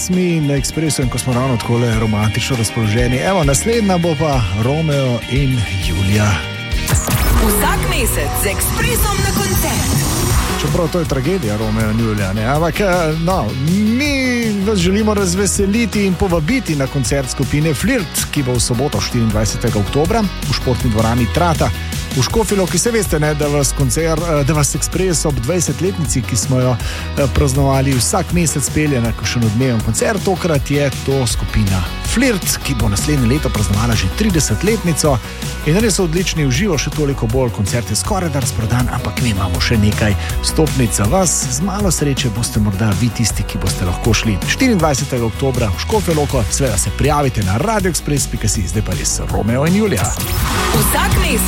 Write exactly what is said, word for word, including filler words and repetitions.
pesmi na Ekspresu in ko smo ravno tako romantično razpoloženi. Evo, naslednja bo pa Romeo in Julija. Vsak mesec z Ekspresom na koncert. Čeprav to je tragedija Romeo in Julija, ne? Ampak no, mi vas želimo razveseliti in povabiti na koncert skupine Flirt, ki bo v soboto štiriindvajsetega oktobra v športni dvorani Trata v Škofji Loki. Se veste, ne, da vas koncert, da vas Ekspres ob dvajsetletnici, ki smo jo praznovali, vsak mesec pelje na kakšen odmeven koncert. Tokrat je to skupina Flirt, ki bo naslednje leto praznovala že tridesetletnico in res so odlični, v živo še toliko bolj. Koncert je skoraj da razprodan, ampak mi imamo še nekaj stopnic za vas. Z malo sreče boste morda vi tisti, ki boste lahko šli štiriindvajsetega oktobra v Škofjo Loko. Seveda se prijavite na radio ekspres pika si. Zdaj pa res Romeo in Julija. Vsak mesec